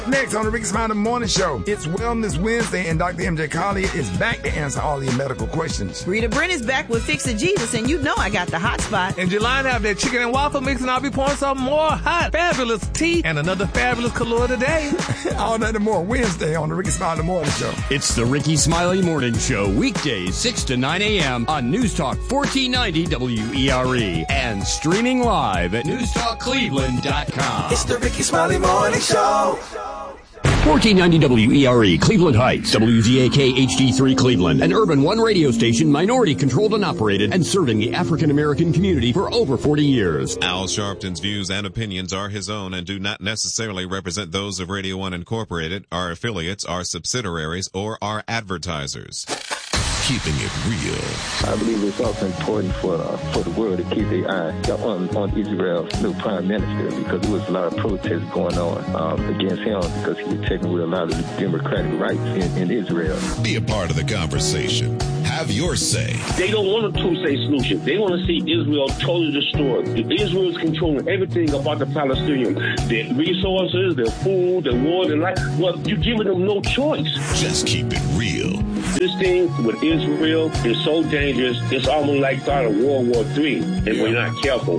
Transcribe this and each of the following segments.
Next on the Ricky Smiley Morning Show, it's Wellness Wednesday, and Dr. MJ Collier is back to answer all your medical questions. Rita Brent is back with Fix It Jesus, and you know I got the hot spot. And Jelani have that chicken and waffle mix, and I'll be pouring some more hot, fabulous tea and another fabulous color today. All that and more Wednesday on the Ricky Smiley Morning Show. It's the Ricky Smiley Morning Show, weekdays 6 to 9 a.m. on News Talk 1490 WERE and streaming live at newstalkcleveland.com. It's the Ricky Smiley Morning Show. 1490 WERE, Cleveland Heights, WZAK HD3 Cleveland, an Urban One radio station, minority controlled and operated, and serving the African American community for over 40 years. Al Sharpton's views and opinions are his own and do not necessarily represent those of Radio One Incorporated, our affiliates, our subsidiaries, or our advertisers. Keeping it real. I believe it's also important for the world to keep their eye on Israel's new prime minister, because there was a lot of protests going on against him because he was taking away a lot of the democratic rights in Israel. Be a part of the conversation. Have your say. They don't want a two-state solution. They want to see Israel totally destroyed. Israel is controlling everything about the Palestinians. Their resources, their food, their water, their life. Well, you're giving them no choice. Just keep it real. This thing with Israel is so dangerous, it's almost like start of World War III, if we're not careful.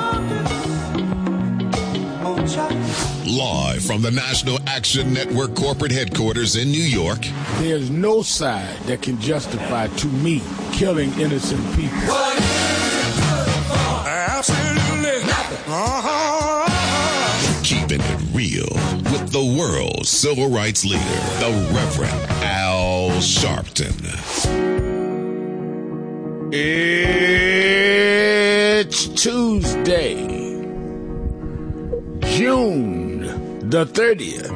Live from the National Action Network corporate headquarters in New York. There's no side that can justify, to me, killing innocent people. Absolutely nothing. Keeping it real with the world's civil rights leader, the Reverend Al Sharpton. It's Tuesday, June the 30th.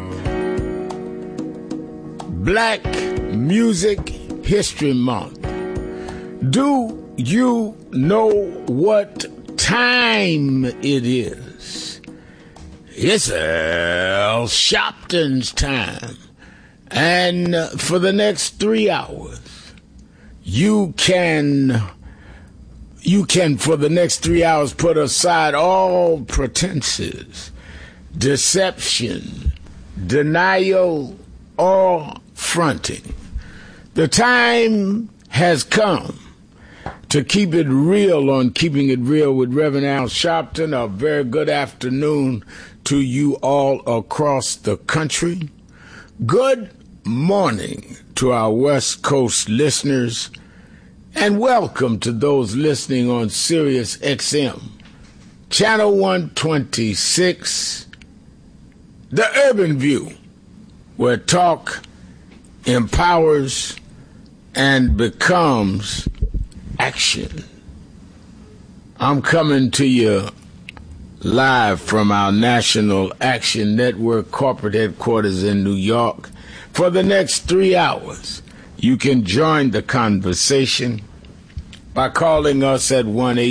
Black Music History Month. Do you know what time it is? It's Al Sharpton's time. And for the next 3 hours, you can for the next 3 hours put aside all pretenses, deception, denial, or fronting. The time has come to keep it real on Keeping It Real with Reverend Al Sharpton. A very good afternoon to you all across the country. Good morning to our West Coast listeners, and welcome to those listening on Sirius XM, Channel 126, The Urban View, where talk empowers and becomes action. I'm coming to you live from our National Action Network corporate headquarters in New York. For the next 3 hours, you can join the conversation by calling us at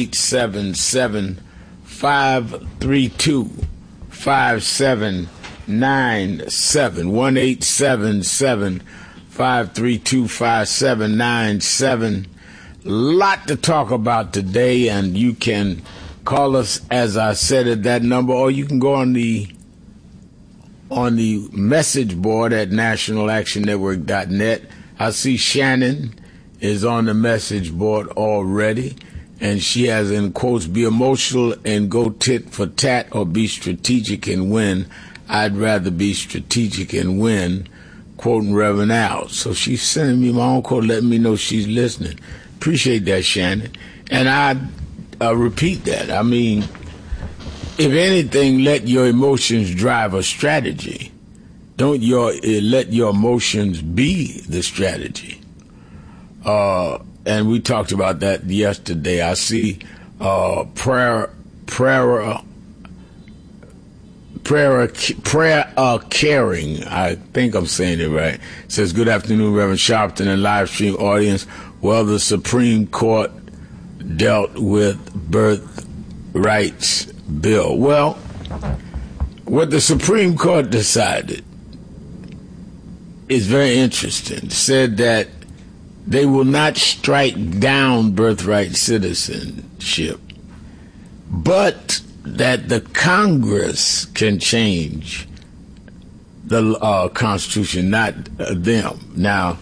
1-877-532-5797. 1-877-532-5797. Lot to talk about today, and you can call us, as I said, at that number, or you can go on the message board at nationalactionnetwork.net. I see Shannon is on the message board already, and she has in quotes, be emotional and go tit for tat, or be strategic and win. I'd rather be strategic and win, quoting Reverend Al. So she's sending me my own quote, letting me know she's listening. Appreciate that, Shannon. And I repeat that. I mean, if anything, let your emotions drive a strategy. Don't let your emotions be the strategy. And we talked about that yesterday. I see prayer caring. I think I'm saying it right. It says, good afternoon, Reverend Sharpton and live stream audience. Well, the Supreme Court dealt with birthrights bill. Well, what the Supreme Court decided is very interesting. Said that they will not strike down birthright citizenship, but that the Congress can change the Constitution, not them. Now,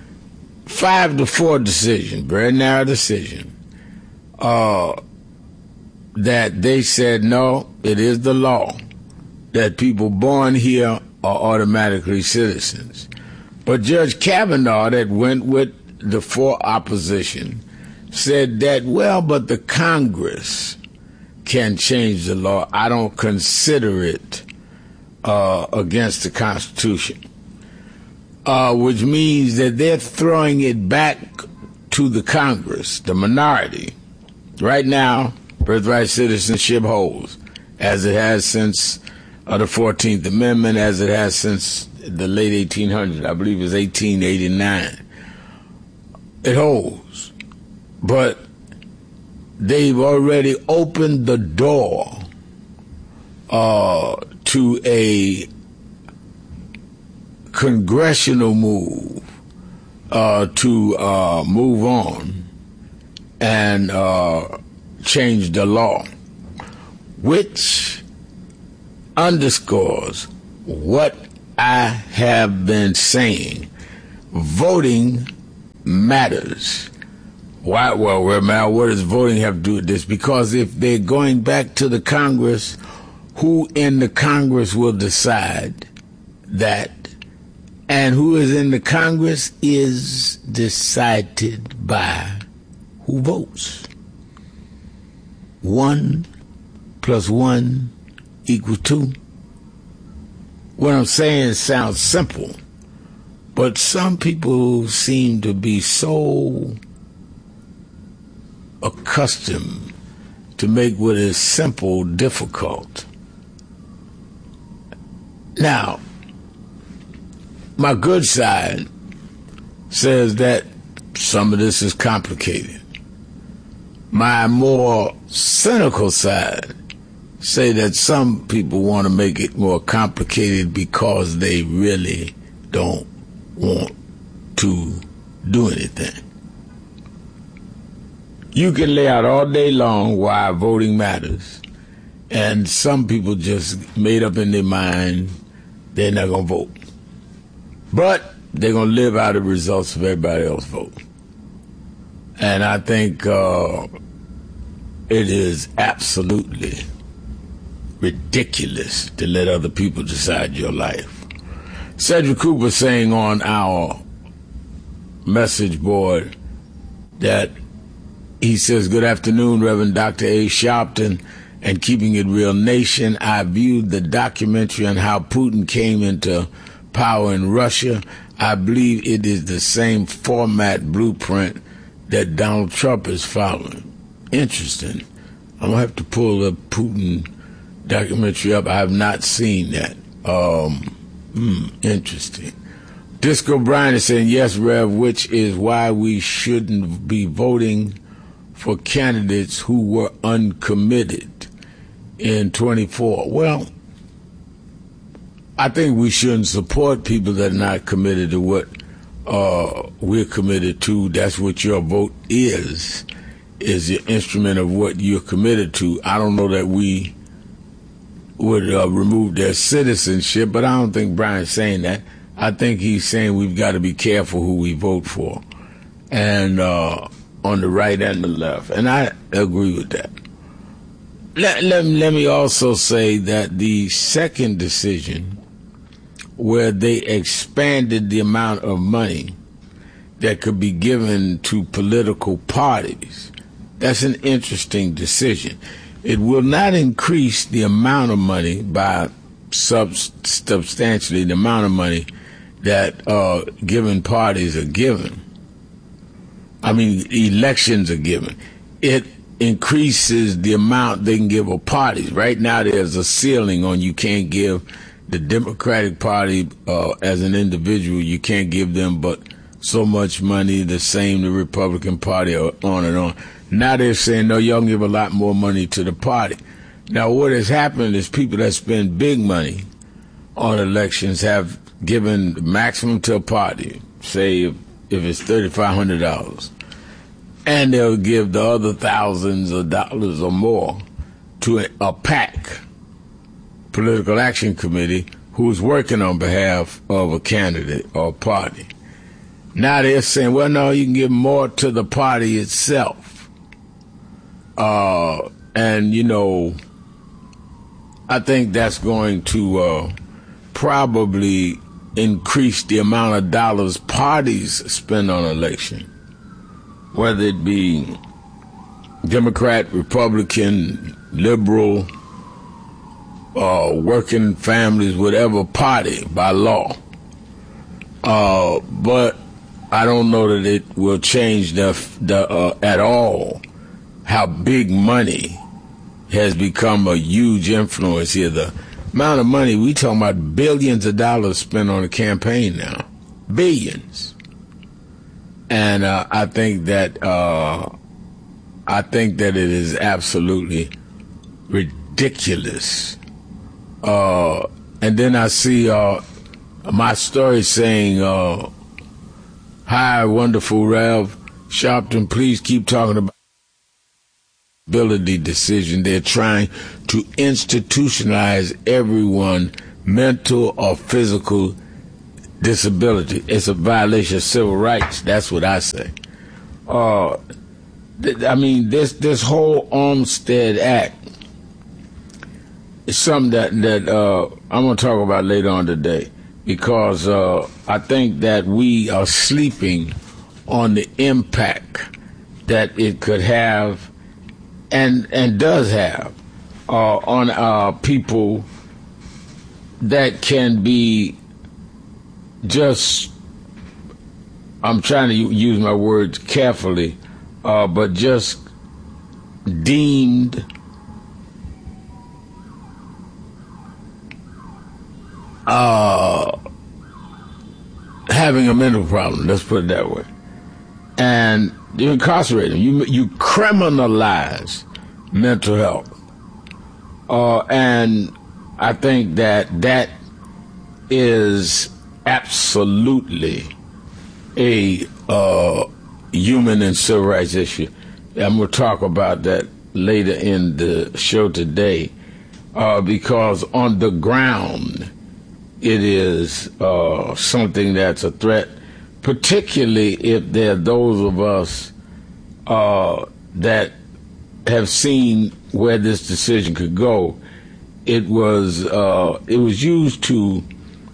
5-4 decision, very narrow decision, that they said, no, it is the law that people born here are automatically citizens. But Judge Kavanaugh, that went with the 4 opposition, said that, well, but the Congress can change the law. I don't consider it against the Constitution, which means that they're throwing it back to the Congress, the minority. Right now, birthright citizenship holds, as it has since the 14th Amendment, as it has since the late 1800s. I believe it was 1889. It holds. But they've already opened the door to a congressional move to move on and change the law, which underscores what I have been saying. Voting matters. Why? Well, what does voting have to do with this? Because if they're going back to the Congress, who in the Congress will decide that? And who is in the Congress is decided by who votes. 1 + 1 = 2. What I'm saying sounds simple, but some people seem to be so accustomed to make what is simple difficult. Now, my good side says that some of this is complicated. My more cynical side say that some people want to make it more complicated because they really don't want to do anything. You can lay out all day long why voting matters, and some people just made up in their mind they're not going to vote. But they're going to live out the results of everybody else vote. And I think it is absolutely ridiculous to let other people decide your life. Cedric Cooper saying on our message board that he says, good afternoon, Reverend Dr. A. Sharpton and Keeping It Real Nation. I viewed the documentary on how Putin came into power in Russia. I believe it is the same format blueprint that Donald Trump is following. Interesting. I'm going to have to pull the Putin documentary up. I have not seen that. Interesting. Disco Brian is saying, yes, Rev, which is why we shouldn't be voting for candidates who were uncommitted in 24. Well, I think we shouldn't support people that are not committed to what we're committed to. That's what your vote is the instrument of what you're committed to. I don't know that we would remove their citizenship, but I don't think Brian's saying that. I think he's saying we've got to be careful who we vote for, and on the right and the left, and I agree with that. Let me also say that the second decision, where they expanded the amount of money that could be given to political parties, that's an interesting decision. It will not increase the amount of money by substantially the amount of money that given parties are given. I mean, elections are given. It increases the amount they can give a party. Right now there's a ceiling on you can't give the Democratic Party as an individual, you can't give them but so much money, the same the Republican Party, on and on. Now they're saying, no, y'all can give a lot more money to the party. Now what has happened is people that spend big money on elections have given maximum to a party, say if it's $3,500, and they'll give the other thousands of dollars or more to a PAC, Political Action Committee, who's working on behalf of a candidate or party. Now they're saying, well, no, you can give more to the party itself. And, you know, I think that's going to probably increase the amount of dollars parties spend on election, whether it be Democrat, Republican, liberal, working families, whatever party by law. But I don't know that it will change at all how big money has become a huge influence here. The amount of money, we talking about billions of dollars spent on a campaign now. Billions. And I think that it is absolutely ridiculous. And then I see my story saying, hi, wonderful Rev Sharpton, please keep talking about ability decision. They're trying to institutionalize everyone, mental or physical disability. It's a violation of civil rights. That's what I say. I mean, this whole Olmstead Act is something that I'm going to talk about later on today, because I think that we are sleeping on the impact that it could have and does have on people that can be just, I'm trying to use my words carefully, but just deemed having a mental problem, let's put it that way. And you incarcerate them. You criminalize mental health. And I think that is absolutely a human and civil rights issue. I'm going to talk about that later in the show today, because on the ground, it is something that's a threat, particularly if there are those of us that have seen where this decision could go. It was used to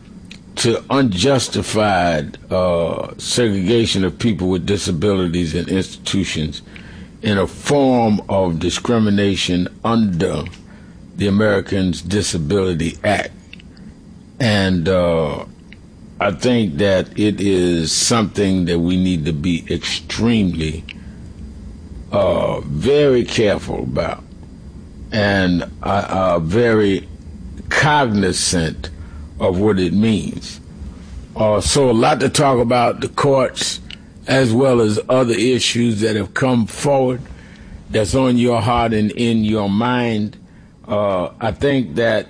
unjustified segregation of people with disabilities in institutions in a form of discrimination under the Americans Disability Act. And I think that it is something that we need to be extremely, very careful about, and very cognizant of what it means. So a lot to talk about, the courts, as well as other issues that have come forward that's on your heart and in your mind. I think that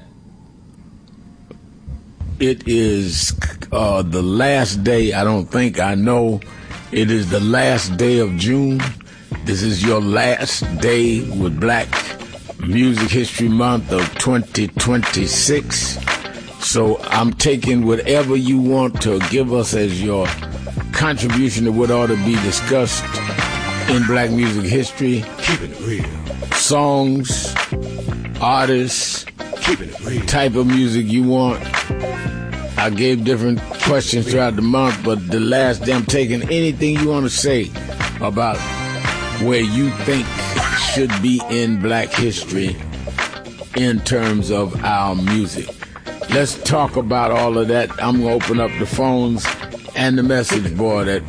it is the last day, I know it is the last day of June. This is your last day with Black Music History Month of 2026. So I'm taking whatever you want to give us as your contribution to what ought to be discussed in Black music history. Keeping it real. Songs, artists, Keeping it real. Type of music you want. I gave different questions throughout the month, but the last day I'm taking anything you want to say about where you think should be in Black history in terms of our music. Let's talk about all of that. I'm going to open up the phones and the message board at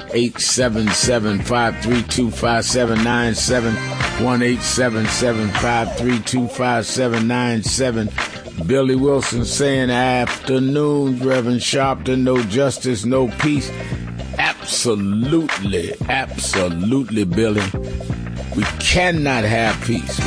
1-877-532-5797, 1-877-532-5797. Billy Wilson saying, afternoons, Reverend Sharpton, no justice, no peace. Absolutely, Billy. We cannot have peace.